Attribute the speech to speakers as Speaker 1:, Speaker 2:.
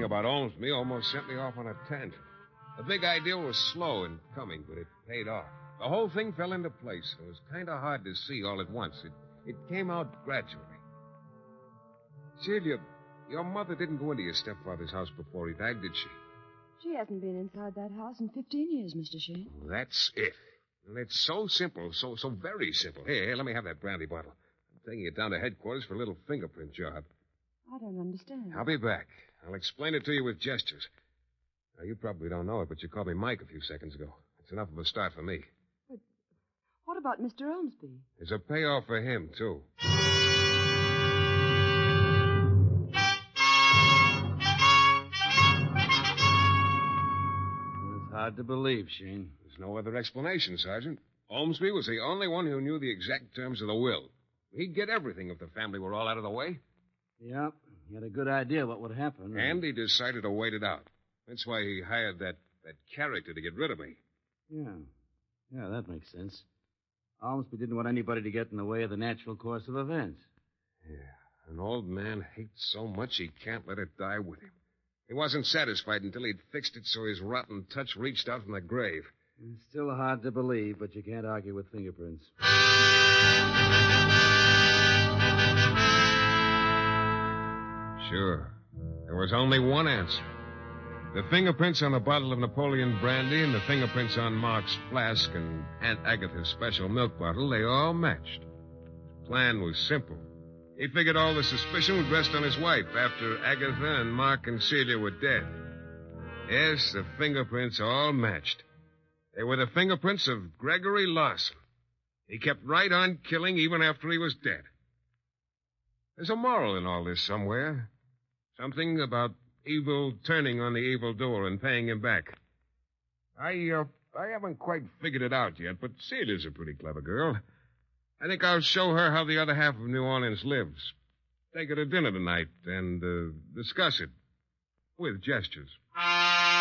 Speaker 1: about Olmsby almost sent me off on a tangent. The big idea was slow in coming, but it paid off. The whole thing fell into place. It was kind of hard to see all at once. It came out gradually. Celia, your mother didn't go into your stepfather's house before he died, did she?
Speaker 2: She hasn't been inside that house in 15 years, Mr. Shane.
Speaker 1: Well, that's it. And it's so simple, so very simple. Here, let me have that brandy bottle. I'm taking it down to headquarters for a little fingerprint job.
Speaker 2: I don't understand.
Speaker 1: I'll be back. I'll explain it to you with gestures. Now, you probably don't know it, but you called me Mike a few seconds ago. It's enough of a start for me.
Speaker 2: But what about Mr. Olmsby?
Speaker 1: There's a payoff for him, too.
Speaker 3: It's hard to believe, Shane.
Speaker 1: There's no other explanation, Sergeant. Olmsby was the only one who knew the exact terms of the will. He'd get everything if the family were all out of the way.
Speaker 3: Yeah, he had a good idea what would happen.
Speaker 1: And he decided to wait it out. That's why he hired that character to get rid of me.
Speaker 3: Yeah, that makes sense. Olmsby didn't want anybody to get in the way of the natural course of events.
Speaker 1: Yeah, an old man hates so much he can't let it die with him. He wasn't satisfied until he'd fixed it so his rotten touch reached out from the grave.
Speaker 3: It's still hard to believe, but you can't argue with fingerprints.
Speaker 1: Sure. There was only one answer. The fingerprints on the bottle of Napoleon brandy and the fingerprints on Mark's flask and Aunt Agatha's special milk bottle, they all matched. His plan was simple. He figured all the suspicion would rest on his wife after Agatha and Mark and Celia were dead. Yes, the fingerprints all matched. They were the fingerprints of Gregory Larson. He kept right on killing even after he was dead. There's a moral in all this somewhere. Something about evil turning on the evildoer and paying him back. I haven't quite figured it out yet, but Celia's a pretty clever girl. I think I'll show her how the other half of New Orleans lives. Take her to dinner tonight and discuss it with gestures.